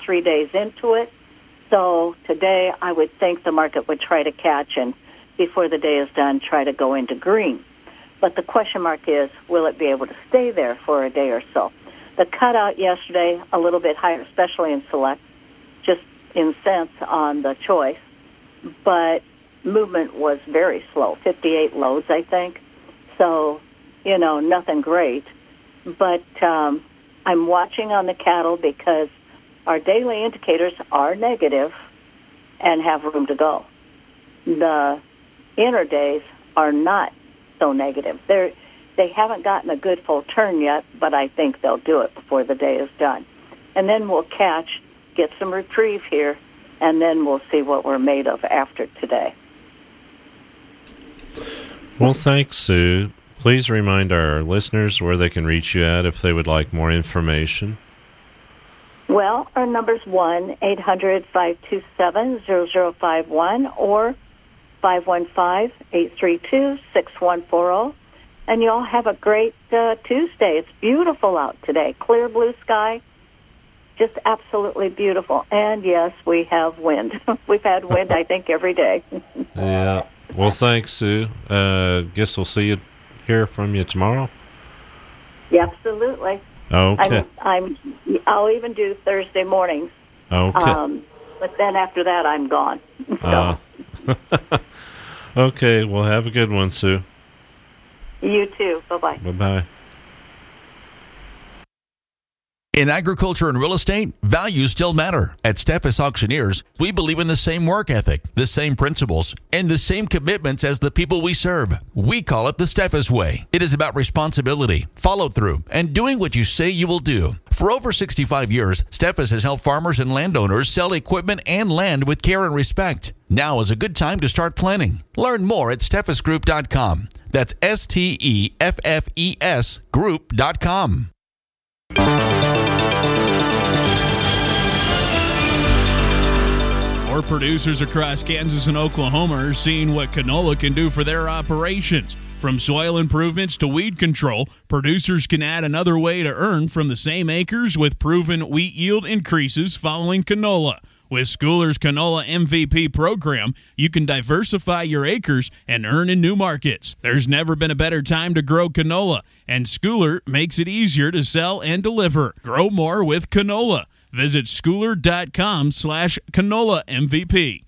3 days into it. So today I would think the market would try to catch and before the day is done, try to go into green. But the question mark is, will it be able to stay there for a day or so? The cutout yesterday, a little bit higher, especially in select, just in cents on the choice. But movement was very slow, 58 loads, I think. So, nothing great. But I'm watching on the cattle because our daily indicators are negative and have room to go. The interdays are not so negative. They haven't gotten a good full turn yet, but I think they'll do it before the day is done. And then we'll get some reprieve here, and then we'll see what we're made of after today. Well, thanks, Sue. Please remind our listeners where they can reach you at if they would like more information. Well, our number's 1-800-527-0051 or 515-832-6140. And you all have a great Tuesday. It's beautiful out today. Clear blue sky. Just absolutely beautiful. And, yes, we have wind. We've had wind, I think, every day. Yeah. Well, thanks, Sue. Guess we'll hear from you tomorrow. Yeah, absolutely. Okay. I'll even do Thursday mornings. Okay. But then after that, I'm gone. So. Okay. Well, have a good one, Sue. You too. Bye-bye. Bye-bye. In agriculture and real estate, values still matter. At Steffes Auctioneers, we believe in the same work ethic, the same principles, and the same commitments as the people we serve. We call it the Steffes Way. It is about responsibility, follow-through, and doing what you say you will do. For over 65 years, Steffes has helped farmers and landowners sell equipment and land with care and respect. Now is a good time to start planning. Learn more at steffesgroup.com. That's STEFFES group.com. More producers across Kansas and Oklahoma are seeing what canola can do for their operations. From soil improvements to weed control, producers can add another way to earn from the same acres with proven wheat yield increases following canola. With Schooler's Canola MVP program, you can diversify your acres and earn in new markets. There's never been a better time to grow canola, and Schooler makes it easier to sell and deliver. Grow more with canola. Visit schooler.com/canola MVP.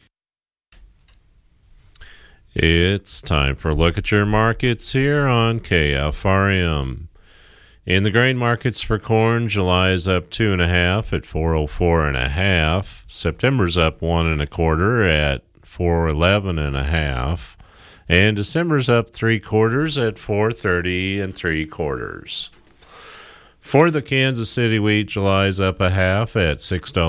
It's time for a look at your markets here on KFRM. In the grain markets for corn, July is up 2.5 at 404.5. September's up 1 1/4 at 411.5, and December's up 3/4 at 430 3/4. For the Kansas City wheat, July's up 1/2 at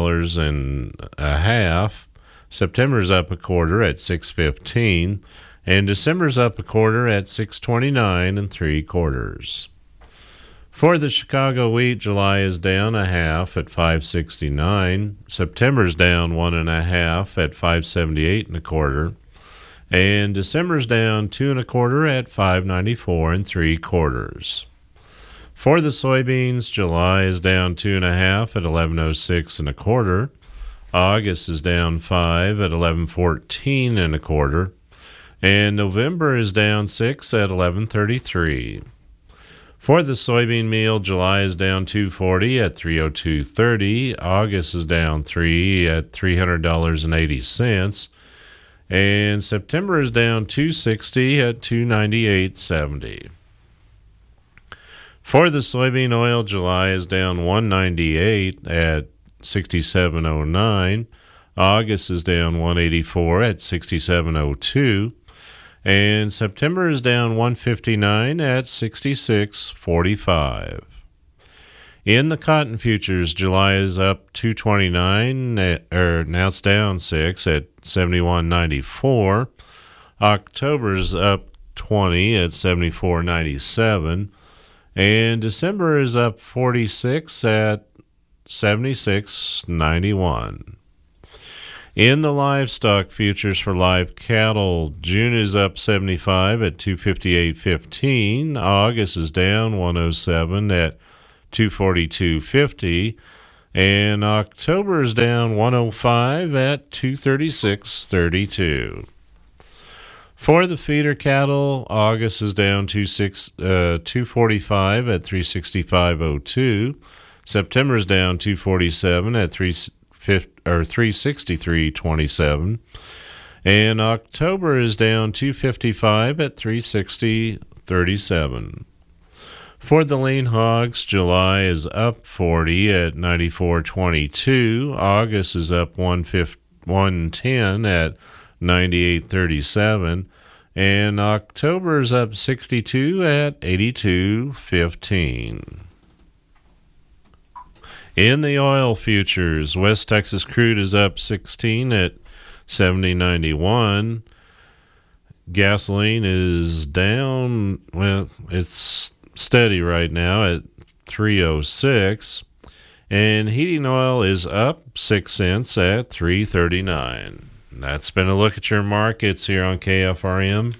$6.50. September's up 1/4 at $6.15, and December's up 1/4 at $6.29 3/4. For the Chicago wheat, July is down 1/2 at $5.69. September's down 1 1/2 at $5.78 1/4, and December's down 2 1/4 at $5.94 3/4. For the soybeans, July is down 2 1/2 at $11.06 1/4. August is down 5 at $11.14 1/4, and November is down 6 at $11.33. For the soybean meal, July is down $2.40 at $302.30. August is down 3 at $300.80, and September is down $2.60 at $298.70. For the soybean oil, July is down $1.98 at $67.09. August is down $1.84 at $67.02. And September is down $1.59 at $66.45. In the cotton futures, July is up $2.29, now it's down 6 at $71.94. October's up 20 at $74.97. And December is up 46 at $76.91. In the livestock futures for live cattle, June is up 75 at $258.15. August is down 107 at $242.50. And October is down 105 at 236.32. For the feeder cattle, August is down 245 at 365.02. September is down 247 at 363.27. And October is down 255 at 360.37. For the lean hogs, July is up 40 at 94.22. August is up 110 at 98.37. And October is up 62 at 82.15. In the oil futures, West Texas crude is up 16 at 70.91. Gasoline is down, well, it's steady right now at 3.06. And heating oil is up 6 cents at 3.39. That's been a look at your markets here on KFRM.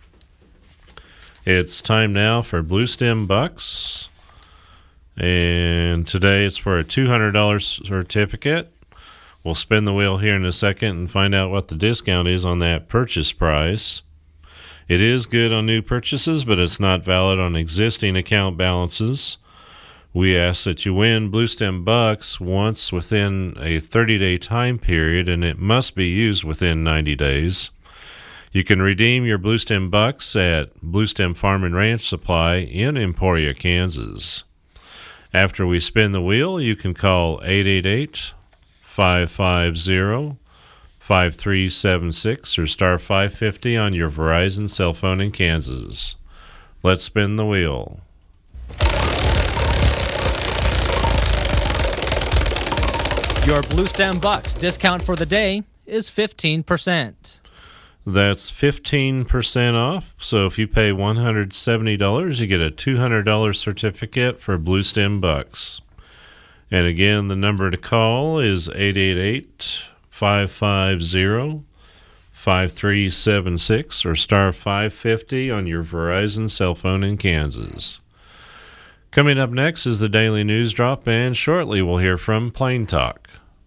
It's time now for Blue Stem Bucks. And today it's for a $200 certificate. We'll spin the wheel here in a second and find out what the discount is on that purchase price. It is good on new purchases, but it's not valid on existing account balances. We ask that you win Blue Stem Bucks once within a 30-day time period, and it must be used within 90 days. You can redeem your Blue Stem Bucks at Blue Stem Farm and Ranch Supply in Emporia, Kansas. After we spin the wheel, you can call 888-550-5376 or star 550 on your Verizon cell phone in Kansas. Let's spin the wheel. Your Blue Stem Bucks discount for the day is 15%. That's 15% off. So if you pay $170, you get a $200 certificate for Blue Stem Bucks. And again, the number to call is 888-550-5376 or star 550 on your Verizon cell phone in Kansas. Coming up next is the Daily News Drop, and shortly we'll hear from Plain Talk.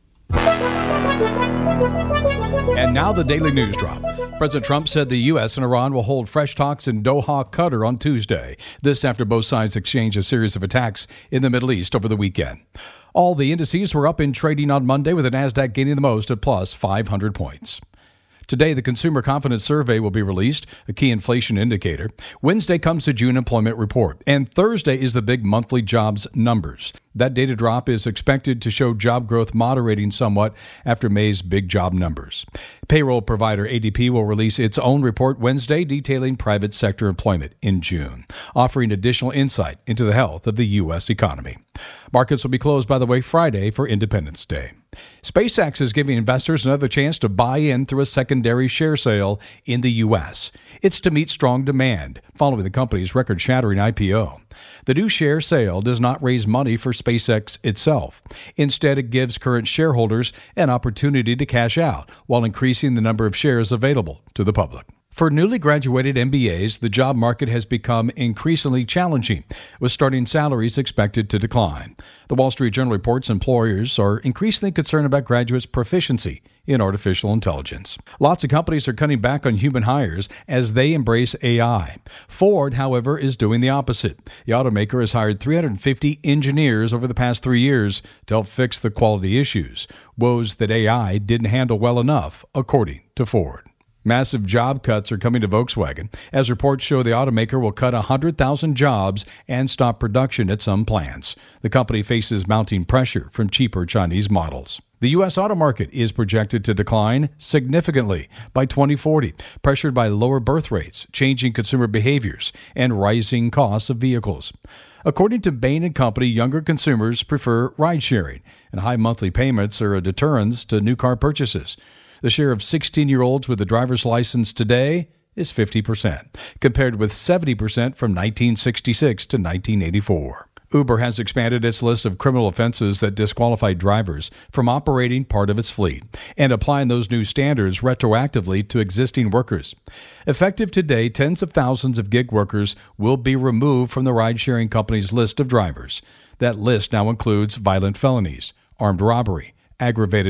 And now the Daily News Drop. President Trump said the U.S. and Iran will hold fresh talks in Doha, Qatar on Tuesday. This after both sides exchanged a series of attacks in the Middle East over the weekend. All the indices were up in trading on Monday, with the Nasdaq gaining the most at plus 500 points. Today, the Consumer Confidence Survey will be released, a key inflation indicator. Wednesday comes the June employment report, and Thursday is the big monthly jobs numbers. That data drop is expected to show job growth moderating somewhat after May's big job numbers. Payroll provider ADP will release its own report Wednesday detailing private sector employment in June, offering additional insight into the health of the U.S. economy. Markets will be closed, by the way, Friday for Independence Day. SpaceX is giving investors another chance to buy in through a secondary share sale in the U.S. It's to meet strong demand following the company's record-shattering IPO. The new share sale does not raise money for SpaceX itself. Instead, it gives current shareholders an opportunity to cash out while increasing the number of shares available to the public. For newly graduated MBAs, the job market has become increasingly challenging, with starting salaries expected to decline. The Wall Street Journal reports employers are increasingly concerned about graduates' proficiency in artificial intelligence. Lots of companies are cutting back on human hires as they embrace AI. Ford, however, is doing the opposite. The automaker has hired 350 engineers over the past 3 years to help fix the quality issues, woes that AI didn't handle well enough, according to Ford. Massive job cuts are coming to Volkswagen, as reports show the automaker will cut 100,000 jobs and stop production at some plants. The company faces mounting pressure from cheaper Chinese models. The U.S. auto market is projected to decline significantly by 2040, pressured by lower birth rates, changing consumer behaviors, and rising costs of vehicles. According to Bain & Company, younger consumers prefer ride-sharing, and high monthly payments are a deterrent to new car purchases. The share of 16-year-olds with a driver's license today is 50%, compared with 70% from 1966 to 1984. Uber has expanded its list of criminal offenses that disqualify drivers from operating part of its fleet and applying those new standards retroactively to existing workers. Effective today, tens of thousands of gig workers will be removed from the ride-sharing company's list of drivers. That list now includes violent felonies, armed robbery, aggravated